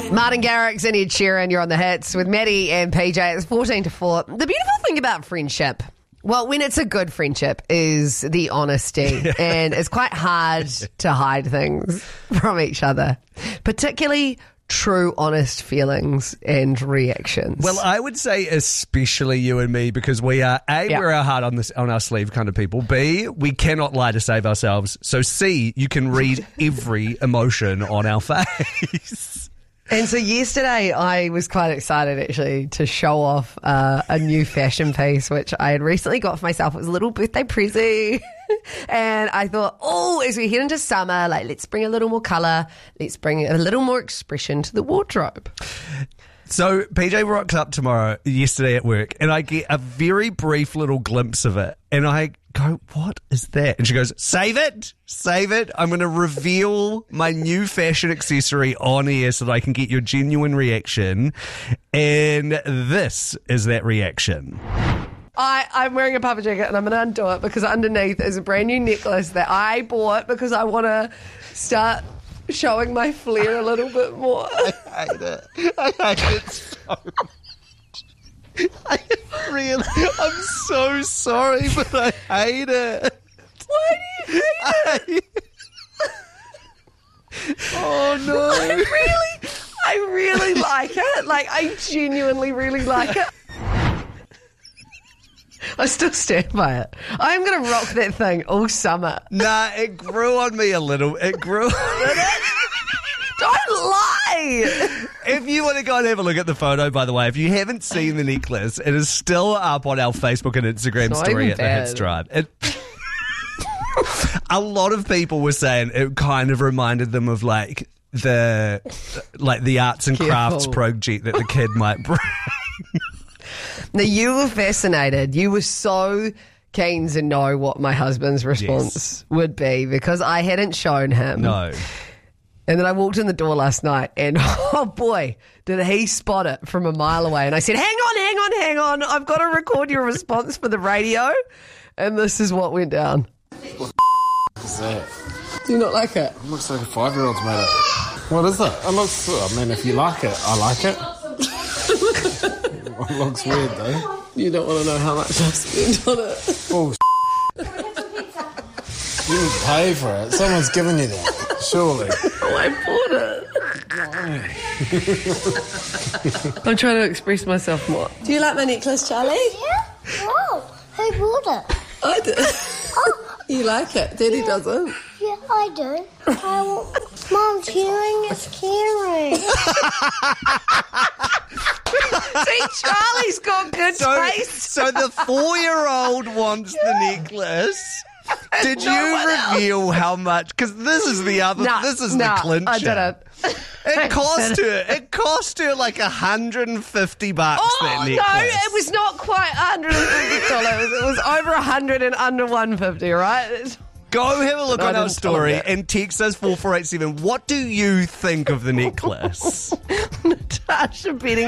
Martin Garrix and Ed Sheeran, you're on the hits with Maddie and PJ. It's 14-4. The beautiful thing about friendship, well, when it's a good friendship, is the honesty. And it's quite hard to hide things from each other, particularly true, honest feelings and reactions. Well, I would say especially you and me, because we are we're our heart on our sleeve kind of people. B, we cannot lie to save ourselves. So C, you can read every emotion on our face. And so yesterday I was quite excited actually to show off a new fashion piece which I had recently got for myself. It was a little birthday present. And I thought, as we head into summer, let's bring a little more colour. Let's bring a little more expression to the wardrobe. So PJ rocks up yesterday at work, and I get a very brief little glimpse of it. And I go, what is that? And she goes, save it. I'm going to reveal my new fashion accessory on air so that I can get your genuine reaction. And this is that reaction. I'm wearing a puffer jacket and I'm going to undo it because underneath is a brand new necklace that I bought because I want to start showing my flair a little bit more. I hate it so much. I'm so sorry, but I hate it. Why do you hate it? Oh no. I really like it. I genuinely really like it. I still stand by it. I'm going to rock that thing all summer. Nah, it grew on me a little. It grew. Don't lie. If you want to go and have a look at the photo, by the way, if you haven't seen the necklace, it is still up on our Facebook and Instagram story at the Hits Drive. A lot of people were saying it kind of reminded them of the arts and crafts project that the kid might bring. Now, you were fascinated. You were so keen to know what my husband's response would be because I hadn't shown him. No. And then I walked in the door last night and, oh boy, did he spot it from a mile away. And I said, hang on. I've got to record your response for the radio. And this is what went down. What is that? Do you not like it? It looks like a 5-year-old's made it. What is it? It looks, if you like it, I like it. It looks weird though. You don't want to know how much I've spent on it. Oh, you didn't pay for it. Someone's given you that, surely. Oh, I bought it. I'm trying to express myself more. Do you like my necklace, Charlie? Yeah. Wow. Who bought it? I did. Oh. You like it? Daddy doesn't. Yeah, I do. Mom's hearing, it's caring. See, Charlie's got good taste. So the 4-year-old wants the necklace. Did you reveal how much? Because this is the other. This is the clincher. I didn't. It cost her like $150. That necklace. No, it was not quite $150. It was over 100 and under 150. Right? Go have a look on our story and text us 4487. What do you think of the necklace? Natasha betting